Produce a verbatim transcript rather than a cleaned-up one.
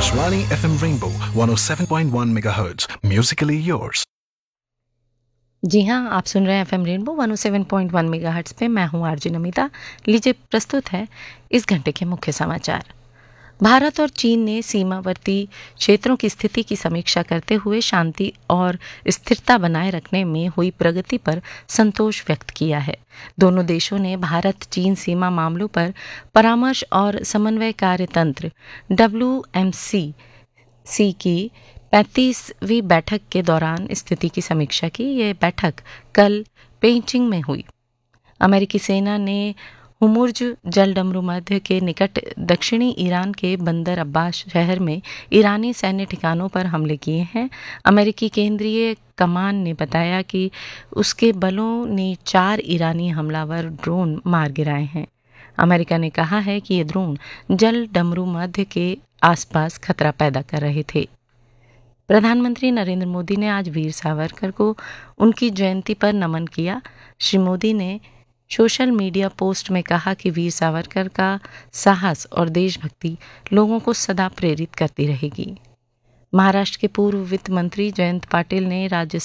Akashvani F M Rainbow one oh seven point one megahertz, musically yours. जी हाँ, आप सुन रहे हैं FM rainbow one oh seven point one megahertz पे। मैं हूँ आरजे नमिता। लीजिए प्रस्तुत है इस घंटे के मुख्य समाचार। भारत और चीन ने सीमावर्ती क्षेत्रों की स्थिति की समीक्षा करते हुए शांति और स्थिरता बनाए रखने में हुई प्रगति पर संतोष व्यक्त किया है। दोनों देशों ने भारत चीन सीमा मामलों पर परामर्श और समन्वय कार्यतंत्र डब्ल्यू एम सी सी की पैंतीसवीं बैठक के दौरान स्थिति की समीक्षा की। ये बैठक कल पेइचिंग में हुई। अमेरिकी सेना ने हुमुर्ज जलडमरू मध्य के निकट दक्षिणी ईरान के बंदर अब्बास शहर में ईरानी सैन्य ठिकानों पर हमले किए हैं। अमेरिकी केंद्रीय कमान ने बताया कि उसके बलों ने चार ईरानी हमलावर ड्रोन मार गिराए हैं। अमेरिका ने कहा है कि ये ड्रोन जलडमरू मध्य के आसपास खतरा पैदा कर रहे थे। प्रधानमंत्री नरेंद्र मोदी ने आज वीर सावरकर को उनकी जयंती पर नमन किया। श्री मोदी ने सोशल मीडिया पोस्ट में कहा कि वीर सावरकर का साहस और देशभक्ति लोगों को सदा प्रेरित करती रहेगी। महाराष्ट्र के पूर्व वित्त मंत्री जयंत पाटिल ने राज्य